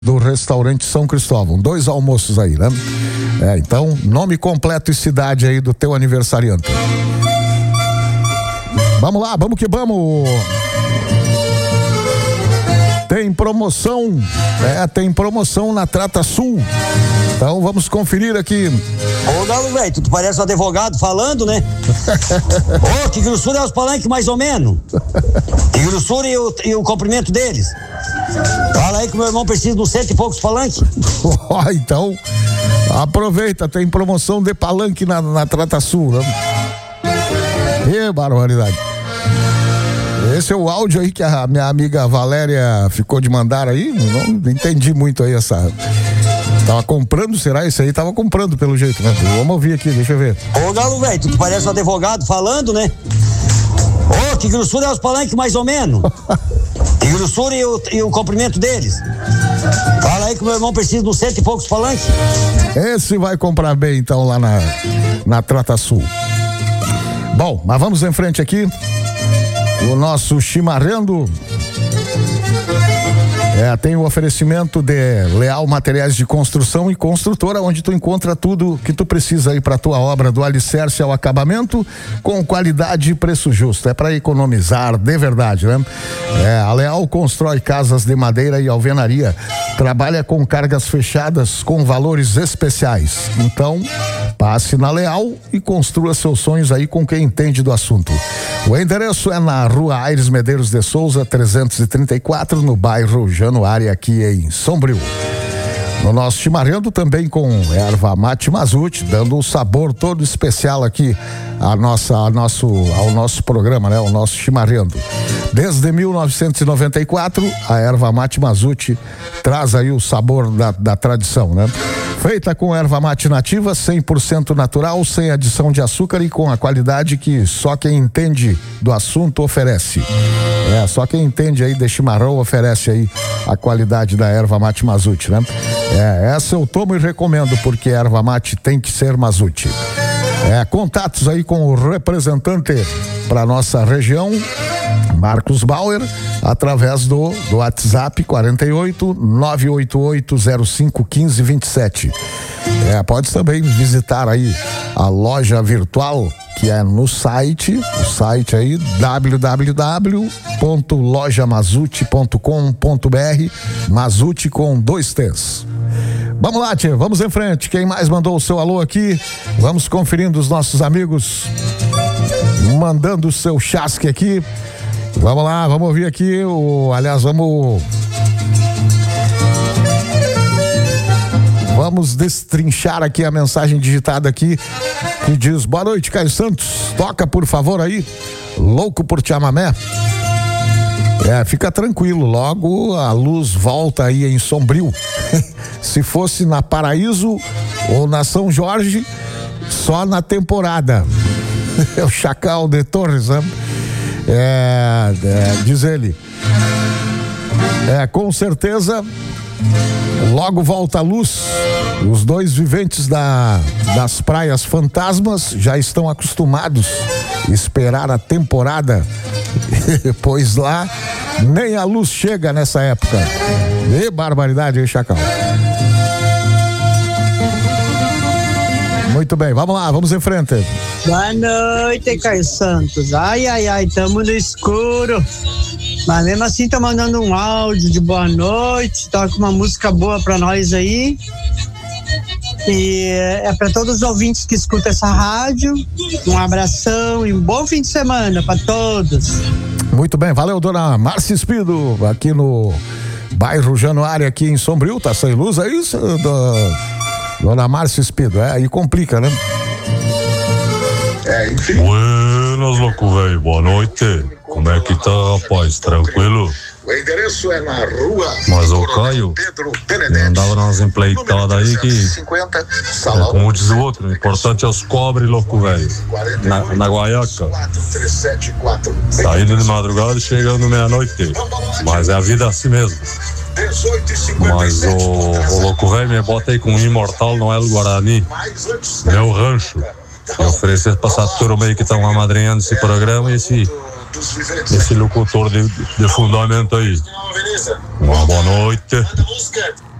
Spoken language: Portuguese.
do restaurante São Cristóvão. 2 almoços aí, né? Então, nome completo e cidade aí do teu aniversariante. Vamos lá, vamos que vamos. Tem promoção, tem promoção na Trata Sul. Então vamos conferir aqui. Ô Galo, velho, tu parece um advogado falando, né? Ô, que grossura é os palanques mais ou menos? Que grossura e o comprimento deles? Fala aí que meu irmão precisa de uns 100 e poucos palanques. Então, aproveita, tem promoção de palanque na Trata Sul, né? Que barbaridade. Esse é o áudio aí que a minha amiga Valéria ficou de mandar aí. Não entendi muito aí essa. Tava comprando, será? Esse aí tava comprando pelo jeito, né? Vamos ouvir aqui, deixa eu ver. Ô Galo, velho, tu parece um advogado falando, né? Ô, que grossura é os palanques mais ou menos? Que grossura e o comprimento deles? Fala aí que meu irmão precisa de uns 100 e poucos palanques. Esse vai comprar bem então lá na Trata Sul. Bom, mas vamos em frente aqui. O nosso chimarrando tem o oferecimento de Leal Materiais de Construção e Construtora, onde tu encontra tudo que tu precisa aí para tua obra, do alicerce ao acabamento, com qualidade e preço justo. É para economizar de verdade, né? A Leal constrói casas de madeira e alvenaria, trabalha com cargas fechadas com valores especiais. Então, passe na Leal e construa seus sonhos aí com quem entende do assunto. O endereço é na Rua Aires Medeiros de Souza, 334, no bairro Januária, aqui em Sombrio. No nosso chimarrando também com erva mate Mazute, dando um sabor todo especial aqui ao nosso programa, né? O nosso chimarrando. Desde 1994, a erva mate Mazute traz aí o sabor da tradição, né? Feita com erva mate nativa, 100% natural, sem adição de açúcar e com a qualidade que só quem entende do assunto oferece. Só quem entende aí de chimarrão oferece aí a qualidade da erva mate Mazute, né? Essa eu tomo e recomendo, porque a erva mate tem que ser Mazute. Contatos aí com o representante para nossa região, Marcos Bauer, através do WhatsApp 48 988 05 15 27. Pode também visitar aí a loja virtual, que é no site, o site aí www.lojamazute.com.br, Mazute com 2 T's. Vamos lá, tia, vamos em frente. Quem mais mandou o seu alô aqui? Vamos conferindo os nossos amigos mandando o seu chasque aqui. Vamos lá, vamos ouvir aqui vamos destrinchar aqui a mensagem digitada aqui, que diz: boa noite, Caio Santos, toca por favor aí, Louco por Chamamé. Fica tranquilo, logo a luz volta aí em Sombrio. Se fosse na Paraíso ou na São Jorge, só na temporada. É o Chacal de Torres, né? Diz ele. Com certeza, logo volta a luz. Os dois viventes das praias fantasmas já estão acostumados a esperar a temporada, pois lá nem a luz chega nessa época. Que barbaridade, hein, Chacal? Muito bem, vamos lá, vamos em frente. Boa noite, Caio Santos. Ai, tamo no escuro. Mas mesmo assim, tô mandando um áudio de boa noite. Toca uma música boa pra nós aí. E é pra todos os ouvintes que escutam essa rádio. Um abração e um bom fim de semana pra todos. Muito bem, valeu, dona Márcia Espido, aqui no bairro Januária, aqui em Sombrio. Tá sem luz aí, dona Márcia Espido? Aí complica, né? Enfim. Buenas, louco velho, boa noite. Como é que tá, rapaz? Tranquilo? O endereço é na Rua Mas o Caio andava nas empleitadas aí que 50, como diz o outro, o importante é os cobre, louco velho, na Guaiaca, saindo de madrugada e chegando meia-noite, mas é a vida assim mesmo. Mas o louco velho me bota aí com um imortal Noel Guarani, meu rancho. Eu oferecer pra essa turma aí que estão amadrinhando esse programa e esse esse locutor de fundamento aí. Uma boa noite.